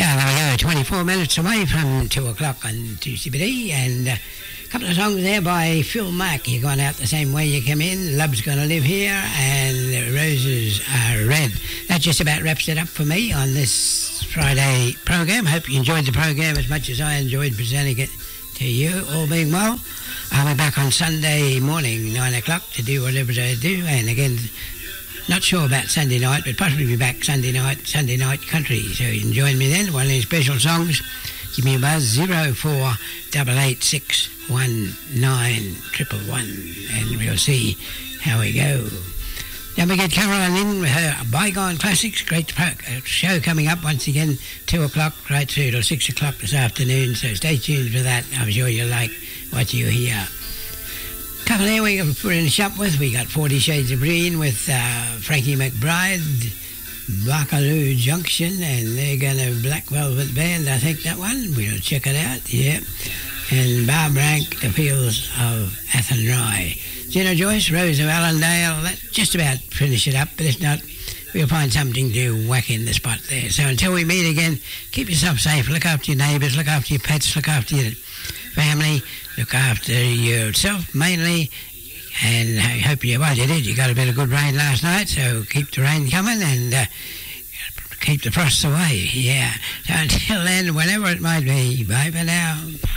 There we go, 24 minutes away from 2 o'clock on 2CBD, and a couple of songs there by Phil Mack. You're going out the same way you come in, Love's Gonna Live Here, and Roses Are Red. That just about wraps it up for me on this Friday program. Hope you enjoyed the program as much as I enjoyed presenting it to you, all being well. I'll be back on Sunday morning, 9 o'clock, to do whatever I do, and again, not sure about Sunday night, but possibly be back Sunday night country. So you can join me then. One of these special songs. Give me a buzz, 0488619111, and we'll see how we go. Then we get Caroline in with her Bygone Classics. Great show coming up once again, 2 o'clock right through till 6 o'clock this afternoon. So stay tuned for that. I'm sure you'll like what you hear. Couple there we got to finish up with. We got 40 Shades of Green with Frankie McBride, Baccaloo Junction, and they're going to Black Velvet Band, I think that one. We'll check it out, yeah. And Bob Rank, The Fields of Athenry. Gina Joyce, Rose of Allendale. That just about finish it up, but if not, we'll find something to whack in the spot there. So until we meet again, keep yourself safe. Look after your neighbours, look after your pets, look after your family, look after yourself mainly, and I hope you did. You got a bit of good rain last night, so keep the rain coming and keep the frosts away. Yeah. So until then, whenever it might be, bye for now.